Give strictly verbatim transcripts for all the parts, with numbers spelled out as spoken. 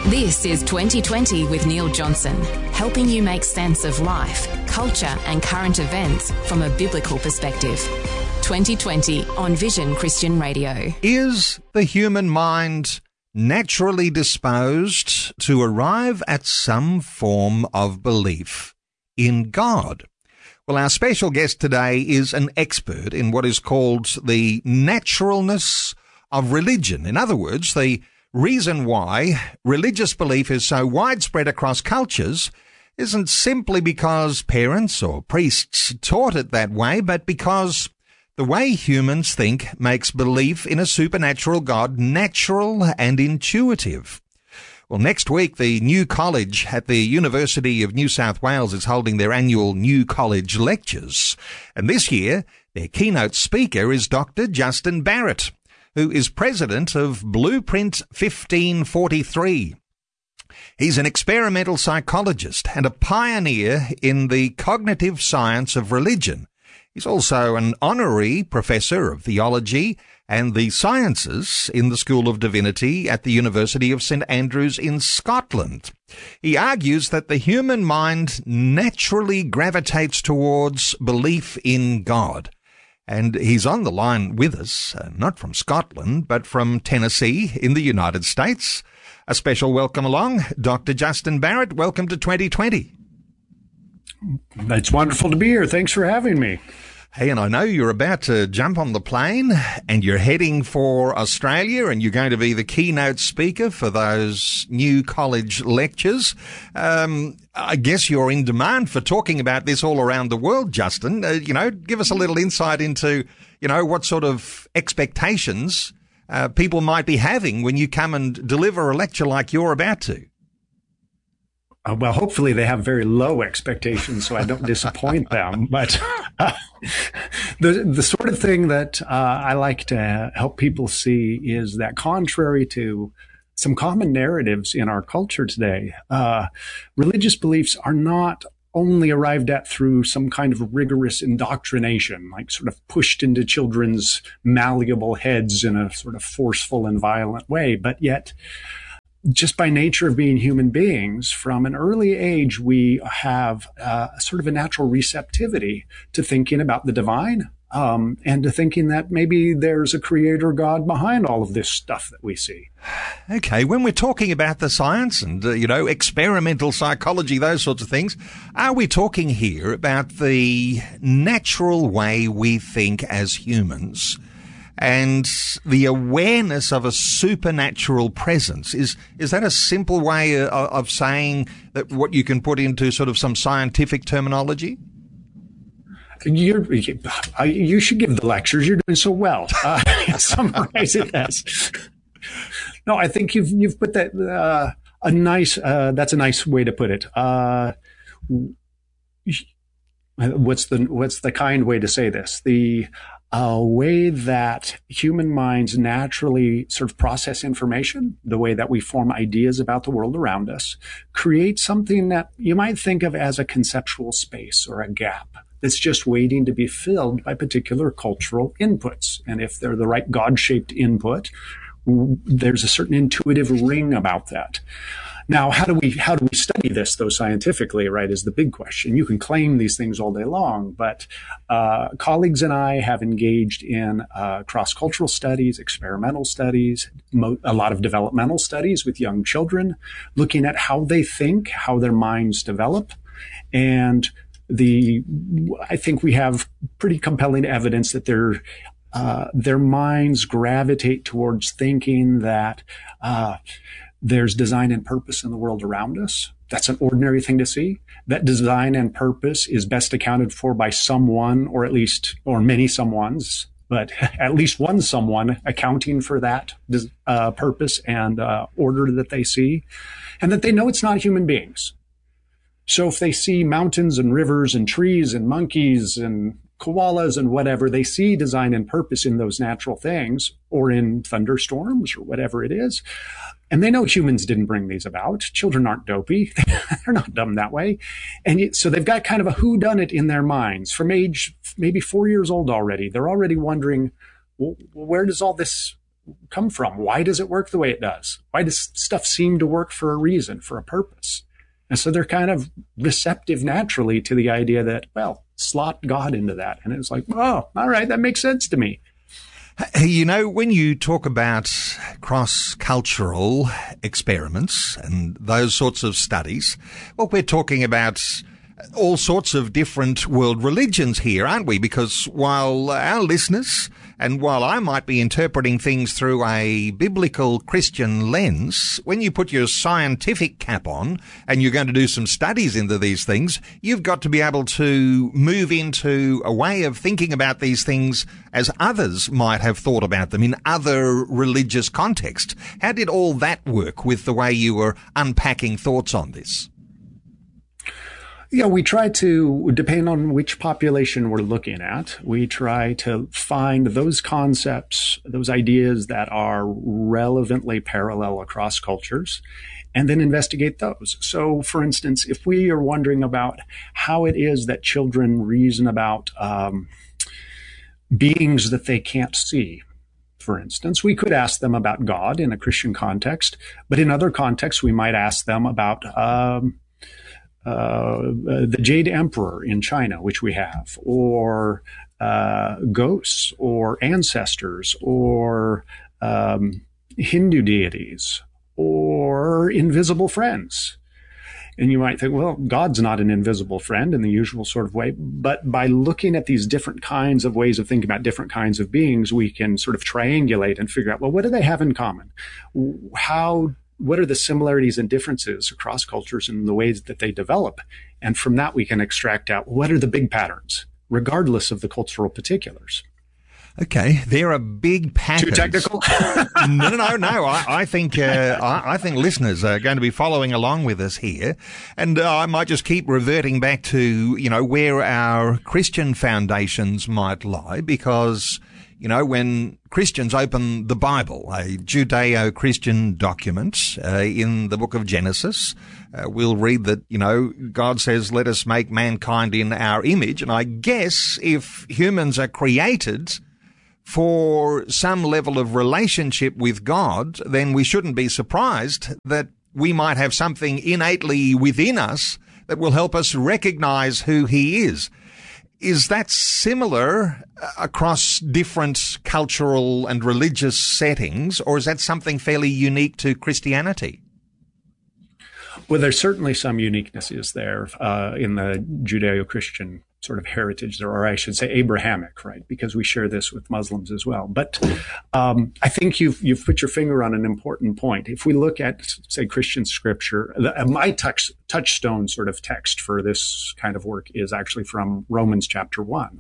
This is twenty twenty with Neil Johnson, helping you make sense of life, culture and current events from a biblical perspective. twenty twenty on Vision Christian Radio. Is the human mind naturally disposed to arrive at some form of belief in God? Well, our special guest today is an expert in what is called the naturalness of religion. In other words, the reason why religious belief is so widespread across cultures isn't simply because parents or priests taught it that way, but because the way humans think makes belief in a supernatural God natural and intuitive. Well, next week, the New College at the University of New South Wales is holding their annual New College Lectures. And this year, their keynote speaker is Doctor Justin Barrett, who is president of Blueprint fifteen forty-three. He's an experimental psychologist and a pioneer in the cognitive science of religion. He's also an honorary professor of theology and the sciences in the School of Divinity at the University of St Andrews in Scotland. He argues that the human mind naturally gravitates towards belief in God. And he's on the line with us, uh, not from Scotland, but from Tennessee in the United States. A special welcome along, Doctor Justin Barrett. Welcome to twenty twenty. It's wonderful to be here. Thanks for having me. Hey, and I know you're about to jump on the plane and you're heading for Australia and you're going to be the keynote speaker for those New College lectures. Um, I guess you're in demand for talking about this all around the world, Justin. Uh, you know, give us a little insight into, you know, what sort of expectations uh, people might be having when you come and deliver a lecture like you're about to. Uh, well, hopefully they have very low expectations so I don't disappoint them. But uh, the the sort of thing that uh, I like to help people see is that contrary to some common narratives in our culture today, uh, religious beliefs are not only arrived at through some kind of rigorous indoctrination, like sort of pushed into children's malleable heads in a sort of forceful and violent way, but yet just by nature of being human beings, from an early age, we have uh, sort of a natural receptivity to thinking about the divine um, and to thinking that maybe there's a creator God behind all of this stuff that we see. Okay, when we're talking about the science and, uh, you know, experimental psychology, those sorts of things, are we talking here about the natural way we think as humans and the awareness of a supernatural presence? Is is that a simple way of, of saying that what you can put into sort of some scientific terminology? You're, you should give the lectures. You're doing so well. Uh, summarize it as. No, I think you've you've put that uh, a nice. Uh, that's a nice way to put it. Uh, what's the what's the kind way to say this? The a way that human minds naturally sort of process information, the way that we form ideas about the world around us, create something that you might think of as a conceptual space or a gap that's just waiting to be filled by particular cultural inputs. And if they're the right God-shaped input, there's a certain intuitive ring about that. Now, how do we how do we study this, though, scientifically, right, is the big question. You can claim these things all day long, but uh, colleagues and I have engaged in uh, cross-cultural studies, experimental studies, mo- a lot of developmental studies with young children, looking at how they think, how their minds develop. And the I think we have pretty compelling evidence that their uh, their minds gravitate towards thinking that uh there's design and purpose in the world around us. That's an ordinary thing to see. That design and purpose is best accounted for by someone, or at least, or many someones, but at least one someone accounting for that uh, purpose and uh, order that they see, and that they know it's not human beings. So if they see mountains and rivers and trees and monkeys and koalas and whatever, they see design and purpose in those natural things or in thunderstorms or whatever it is. And they know humans didn't bring these about. Children aren't dopey. They're not dumb that way. And so they've got kind of a whodunit in their minds from age maybe four years old already. They're already wondering, well, where does all this come from? Why does it work the way it does? Why does stuff seem to work for a reason, for a purpose? And so they're kind of receptive naturally to the idea that, well, slot God into that. And it's like, oh, all right, that makes sense to me. You know, when you talk about cross-cultural experiments and those sorts of studies, well, we're talking about all sorts of different world religions here, aren't we? Because while our listeners and while I might be interpreting things through a biblical Christian lens, when you put your scientific cap on and you're going to do some studies into these things, you've got to be able to move into a way of thinking about these things as others might have thought about them in other religious contexts. How did all that work with the way you were unpacking thoughts on this? Yeah, we try to, depending on which population we're looking at, we try to find those concepts, those ideas that are relevantly parallel across cultures, and then investigate those. So, for instance, if we are wondering about how it is that children reason about um, beings that they can't see, for instance, we could ask them about God in a Christian context, but in other contexts, we might ask them about um, Uh, the Jade Emperor in China, which we have, or uh, ghosts, or ancestors, or um, Hindu deities, or invisible friends. And you might think, well, God's not an invisible friend in the usual sort of way. But by looking at these different kinds of ways of thinking about different kinds of beings, we can sort of triangulate and figure out, well, what do they have in common? How What are the similarities and differences across cultures and the ways that they develop? And from that, we can extract out what are the big patterns, regardless of the cultural particulars. Okay, there are big patterns. Too technical? no, no, no, no. I, I think uh, I, I think listeners are going to be following along with us here, and uh, I might just keep reverting back to you know where our Christian foundations might lie, because you know, when Christians open the Bible, a Judeo-Christian document uh, in the book of Genesis, uh, we'll read that, you know, God says, let us make mankind in our image. And I guess if humans are created for some level of relationship with God, then we shouldn't be surprised that we might have something innately within us that will help us recognize who He is. Is that similar across different cultural and religious settings, or is that something fairly unique to Christianity? Well, there's certainly some uniquenesses there uh, in the Judeo-Christian sort of heritage, or I should say Abrahamic, right? Because we share this with Muslims as well. But um, I think you've you've put your finger on an important point. If we look at, say, Christian scripture, the, my touch, touchstone sort of text for this kind of work is actually from Romans chapter one.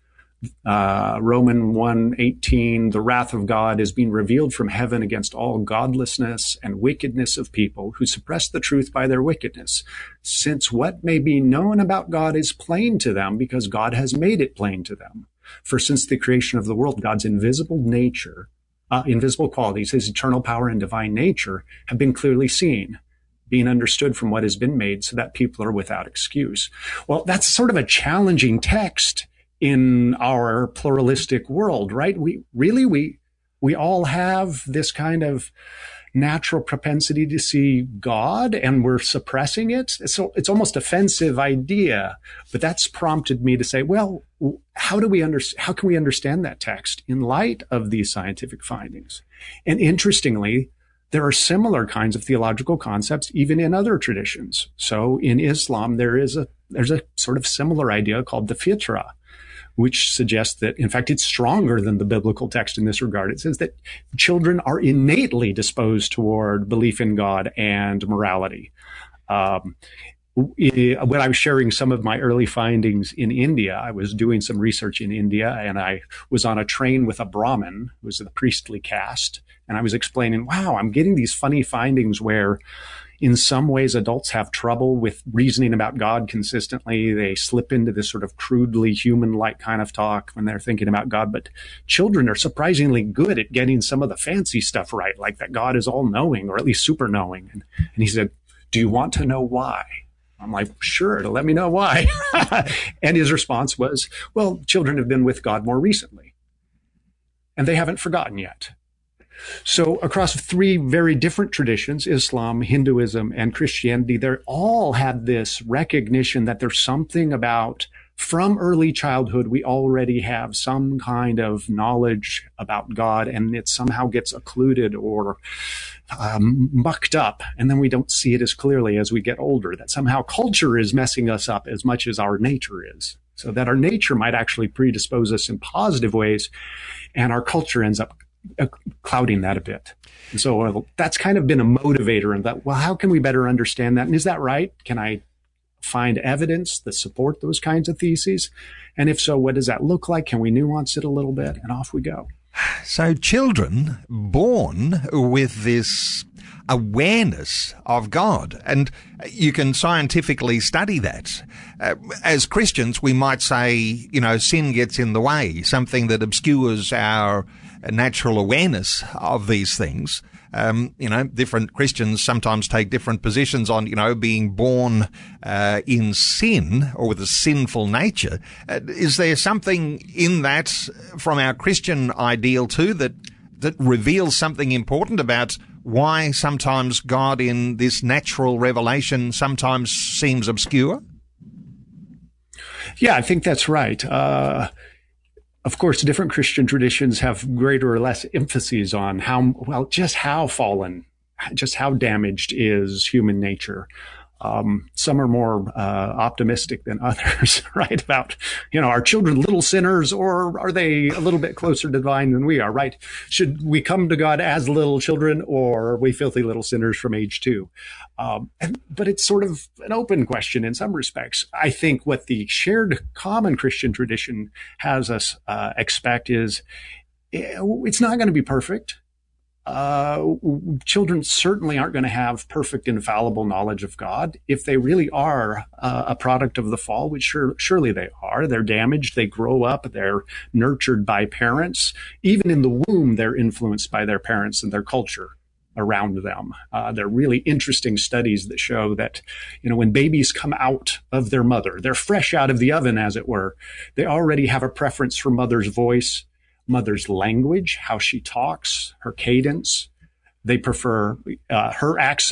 Uh, Romans one eighteen, the wrath of God is being revealed from heaven against all godlessness and wickedness of people who suppress the truth by their wickedness, since what may be known about God is plain to them because God has made it plain to them. For since the creation of the world, God's invisible nature, uh, invisible qualities, His eternal power and divine nature have been clearly seen, being understood from what has been made, so that people are without excuse. Well, that's sort of a challenging text in our pluralistic world, right? We really, we, we all have this kind of natural propensity to see God, and we're suppressing it. So it's almost offensive idea, but that's prompted me to say, well, how do we under, how can we understand that text in light of these scientific findings? And interestingly, there are similar kinds of theological concepts even in other traditions. So in Islam, there is a, there's a sort of similar idea called the fitra, which suggests that, in fact, it's stronger than the biblical text in this regard. It says that children are innately disposed toward belief in God and morality. Um, when I was sharing some of my early findings in India, I was doing some research in India, and I was on a train with a Brahmin, who was the priestly caste, and I was explaining, wow, I'm getting these funny findings where in some ways, adults have trouble with reasoning about God consistently. They slip into this sort of crudely human-like kind of talk when they're thinking about God. But children are surprisingly good at getting some of the fancy stuff right, like that God is all-knowing, or at least super-knowing. And, and he said, do you want to know why? I'm like, sure, let me know why. And his response was, well, children have been with God more recently, and they haven't forgotten yet. So across three very different traditions, Islam, Hinduism, and Christianity, they all had this recognition that there's something about, from early childhood, we already have some kind of knowledge about God, and it somehow gets occluded or um, mucked up, and then we don't see it as clearly as we get older, that somehow culture is messing us up as much as our nature is. So that our nature might actually predispose us in positive ways, and our culture ends up uh, clouding that a bit. And so uh, that's kind of been a motivator in that, well, how can we better understand that? And is that right? Can I find evidence that support those kinds of theses? And if so, what does that look like? Can we nuance it a little bit? And off we go. So children born with this awareness of God, and you can scientifically study that. Uh, as Christians, we might say, you know, sin gets in the way, something that obscures our natural awareness of these things. Um, you know, different Christians sometimes take different positions on, you know, being born uh, in sin or with a sinful nature. Uh, is there something in that from our Christian ideal too that that reveals something important about why sometimes God in this natural revelation sometimes seems obscure? Yeah, I think that's right. Uh, Of course, different Christian traditions have greater or less emphases on how, well, just how fallen, just how damaged is human nature. Um, some are more uh, optimistic than others, right? About, you know, are children little sinners, or are they a little bit closer to divine than we are, right? Should we come to God as little children, or are we filthy little sinners from age two? Um, and, but it's sort of an open question in some respects. I think what the shared common Christian tradition has us uh, expect is it's not going to be perfect. Uh, children certainly aren't going to have perfect, infallible knowledge of God. If they really are uh, a product of the fall, which sure, surely they are, they're damaged, they grow up, they're nurtured by parents. Even in the womb, they're influenced by their parents and their culture around them. Uh, there are really interesting studies that show that, you know, when babies come out of their mother, they're fresh out of the oven, as it were. They already have a preference for mother's voice, mother's language, how she talks, her cadence. They prefer uh, her accent